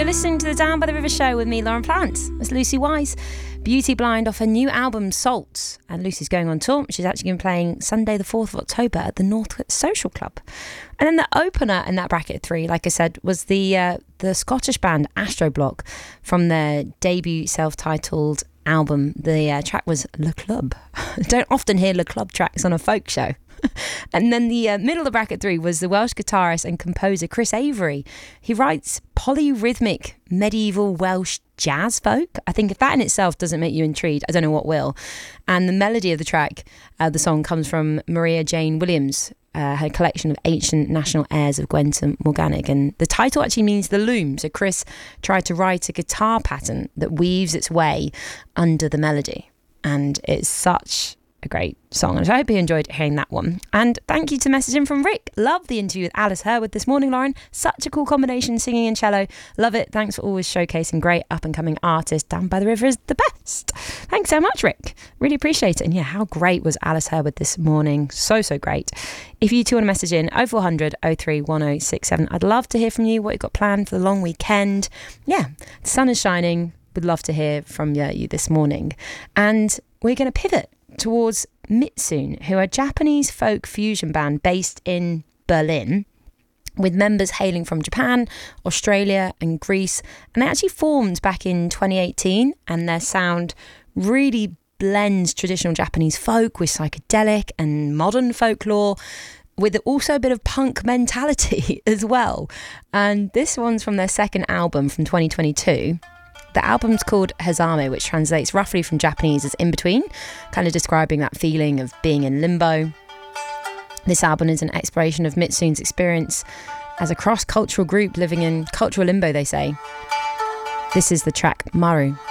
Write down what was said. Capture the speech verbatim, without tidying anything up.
You're listening to the Down by the River show with me, Lauren Plants. It's Lucy Wise, Beauty Blind off her new album, Salts. And Lucy's going on tour. She's actually going to be playing Sunday the fourth of October at the Northcote Social Club. And then the opener in that bracket three, like I said, was the uh, the Scottish band Astro Block from their debut self-titled album. The uh, track was Le Club. Don't often hear Le Club tracks on a folk show. And then the uh, middle of bracket three was the Welsh guitarist and composer Chris Avery. He writes polyrhythmic medieval Welsh jazz folk. I think if that in itself doesn't make you intrigued, I don't know what will. And the melody of the track, uh, the song comes from Maria Jane Williams, uh, her collection of ancient national airs of Gwenta Morgannwg. And the title actually means the loom. So Chris tried to write a guitar pattern that weaves its way under the melody. And it's such a great song, and I hope you enjoyed hearing that one. And thank you to messaging from Rick. Love the interview with Alice Herwood this morning, Lauren. Such a cool combination, singing and cello. Love it. Thanks for always showcasing great up and coming artists. Down by the River is the best. Thanks so much, Rick. Really appreciate it. And yeah, how great was Alice Herwood this morning? So so great. If you two want to message in, oh four hundred oh three one oh six seven, I'd love to hear from you, what you've got planned for the long weekend. Yeah, the sun is shining. Would love to hear from uh, you this morning. And we're going to pivot towards Mitsune, who are a Japanese folk fusion band based in Berlin, with members hailing from Japan, Australia and Greece. And they actually formed back in twenty eighteen, and their sound really blends traditional Japanese folk with psychedelic and modern folklore, with also a bit of punk mentality as well. And this one's from their second album from twenty twenty-two. The album's called Hazame, which translates roughly from Japanese as in between, kind of describing that feeling of being in limbo. This album is an exploration of Mitsune's experience as a cross-cultural group living in cultural limbo, they say. This is the track Maru.